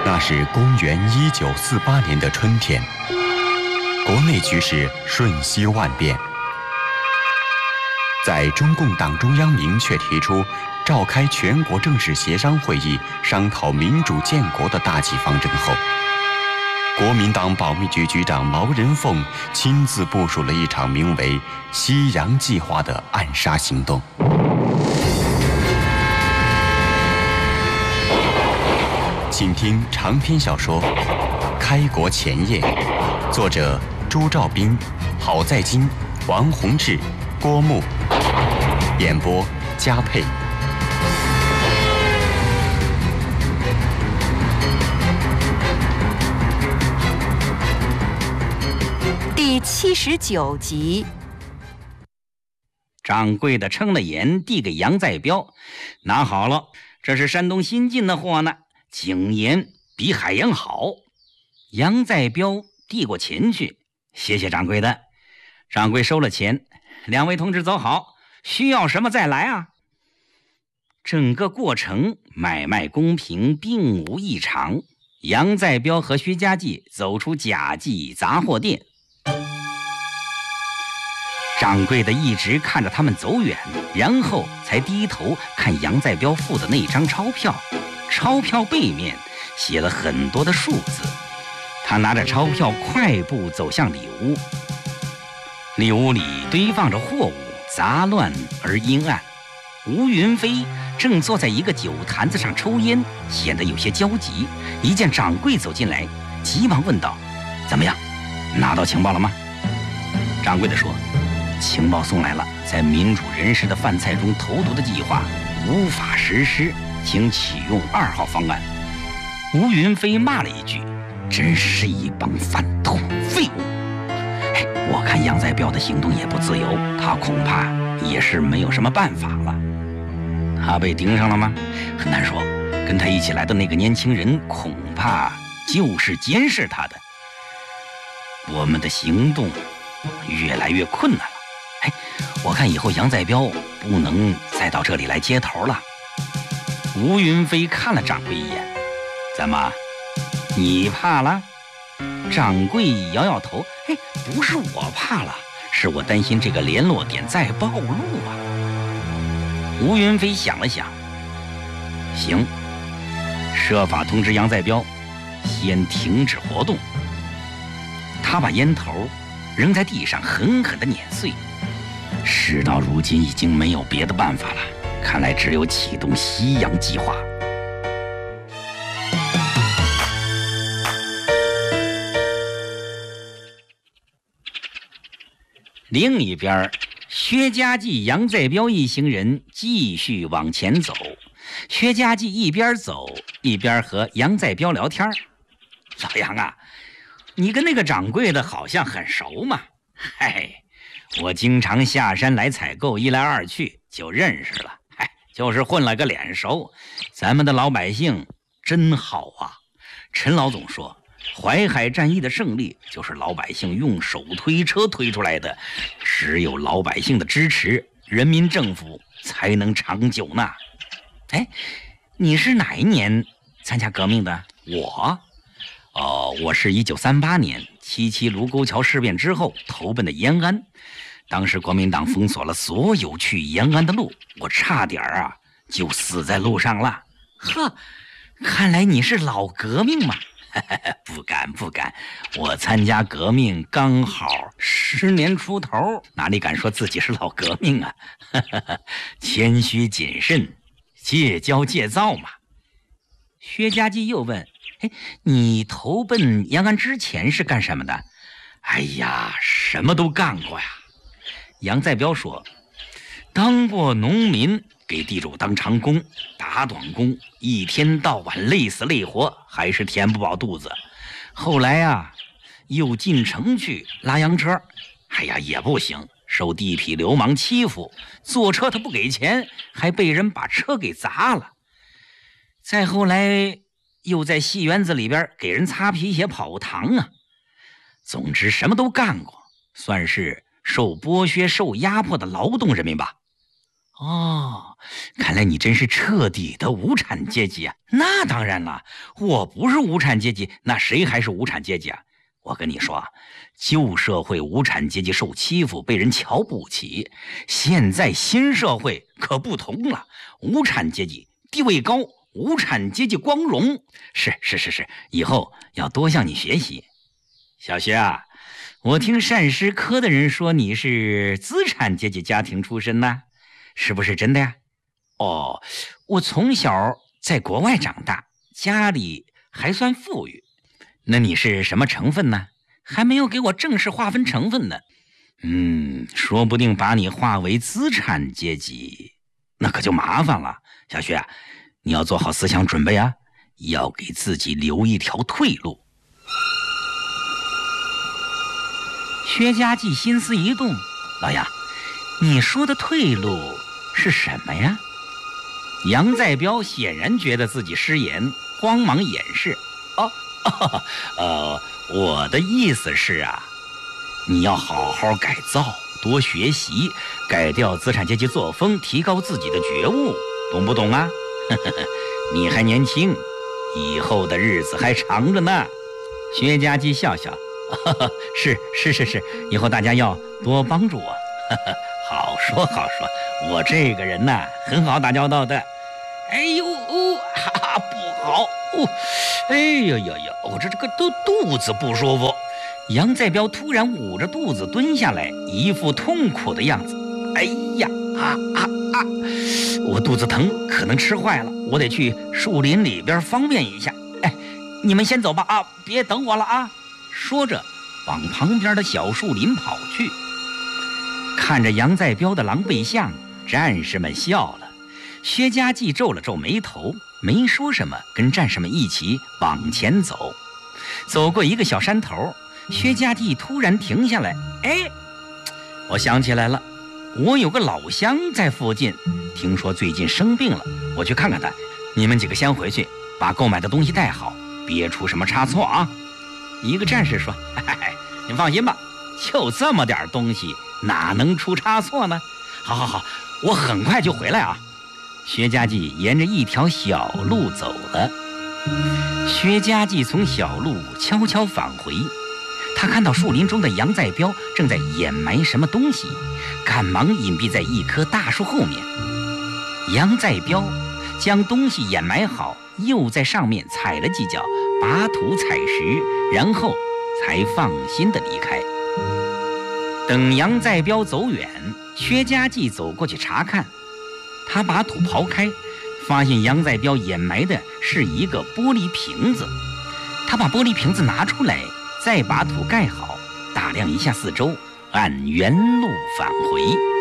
那是公元1948年的春天，国内局势瞬息万变。在中共党中央明确提出召开全国政治协商会议，商讨民主建国的大计方针后，国民党保密局局长毛人凤亲自部署了一场名为“西洋计划”的暗杀行动。请听长篇小说《开国前夜》，作者朱兆斌、郝在金、王洪志、郭牧，演播嘉佩。 第79集。 掌柜的称了盐，递给杨再彪，拿好了，这是山东新进的货呢，井盐比海盐好。杨再彪递过钱去，谢谢掌柜的。掌柜收了钱，两位同志走好，需要什么再来啊。整个过程买卖公平，并无异常。杨再彪和薛家记走出甲记杂货店，掌柜的一直看着他们走远，然后才低头看杨再彪付的那张钞票。钞票背面写了很多的数字。他拿着钞票快步走向里屋。里屋里堆放着货物，杂乱而阴暗。吴云飞正坐在一个酒坛子上抽烟，显得有些焦急。一见掌柜走进来，急忙问道：“怎么样，拿到情报了吗？”掌柜的说：“情报送来了，在民主人士的饭菜中投毒的计划无法实施，请启用2号方案。”吴云飞骂了一句：“真是一帮饭桶废物！”我看杨再彪的行动也不自由，他恐怕也是没有什么办法了。他被盯上了吗？很难说。跟他一起来的那个年轻人恐怕就是监视他的。我们的行动越来越困难了。我看以后杨再彪不能再到这里来接头了。吴云飞看了掌柜一眼：“怎么，你怕了？”掌柜摇摇头：“不是我怕了，是我担心这个联络点再暴露啊。”吴云飞想了想：“行，设法通知杨再彪，先停止活动。”他把烟头扔在地上，狠狠地碾碎。事到如今，已经没有别的办法了，看来只有启动西洋计划。另一边，薛家记、杨再彪一行人继续往前走。薛家记一边走一边和杨再彪聊天：“老杨啊，你跟那个掌柜的好像很熟嘛？”“我经常下山来采购，一来二去就认识了。就是混了个脸熟。咱们的老百姓真好啊。陈老总说，淮海战役的胜利就是老百姓用手推车推出来的，只有老百姓的支持，人民政府才能长久呢。”“你是哪一年参加革命的？”“我是1938年77卢沟桥事变之后投奔的延安。当时国民党封锁了所有去延安的路，我差点就死在路上了。”“呵，看来你是老革命嘛。”“不敢，我参加革命刚好10年出头，哪里敢说自己是老革命啊？谦虚谨慎，戒骄戒躁嘛。”薛家记又问：“你投奔延安之前是干什么的？”“什么都干过呀。”杨再彪说：“当过农民，给地主当长工，打短工，一天到晚累死累活，还是填不饱肚子。后来又进城去拉洋车，也不行，受地痞流氓欺负，坐车他不给钱，还被人把车给砸了。再后来又在戏园子里边给人擦皮鞋跑堂啊。总之什么都干过，算是受剥削受压迫的劳动人民吧。”“ 看来你真是彻底的无产阶级啊！那当然了，我不是无产阶级，那谁还是无产阶级啊？我跟你说啊，旧社会无产阶级受欺负，被人瞧不起。现在新社会可不同了，无产阶级地位高，无产阶级光荣。是，以后要多向你学习。小薛啊，我听善师科的人说你是资产阶级家庭出身呢，是不是真的呀？哦，我从小在国外长大，家里还算富裕。那你是什么成分呢？还没有给我正式划分成分呢。说不定把你划为资产阶级，那可就麻烦了。小薛啊，你要做好思想准备啊，要给自己留一条退路。薛家继心思一动，老杨，你说的退路是什么呀？杨再彪显然觉得自己失言，慌忙掩饰。我的意思是啊，你要好好改造，多学习，改掉资产阶级作风，提高自己的觉悟，懂不懂啊？你还年轻，以后的日子还长着呢。薛家继笑笑，是，以后大家要多帮助我。好说，我这个人呐，很好打交道的。哎呦不好哎呦，我这个肚子不舒服。杨再彪突然捂着肚子蹲下来，一副痛苦的样子。哎呀我肚子疼，可能吃坏了，我得去树林里边方便一下。哎，你们先走吧啊，别等我了啊。说着往旁边的小树林跑去。看着杨再彪的狼狈相，战士们笑了。薛家继皱了皱眉头，没说什么，跟战士们一起往前走。走过一个小山头，薛家继突然停下来。哎，我想起来了，我有个老乡在附近，听说最近生病了，我去看看他。你们几个先回去，把购买的东西带好，别出什么差错啊。一个战士说，您放心吧，就这么点东西，哪能出差错呢？好，我很快就回来啊。薛家继沿着一条小路走了。薛家继从小路悄悄返回，他看到树林中的杨再彪正在掩埋什么东西，赶忙隐蔽在一棵大树后面。杨再彪将东西掩埋好，又在上面踩了几脚，拔土踩石，然后才放心地离开。等杨再彪走远，薛家继走过去查看。他把土刨开，发现杨再彪掩埋的是一个玻璃瓶子。他把玻璃瓶子拿出来，再把土盖好，打量一下四周，按原路返回。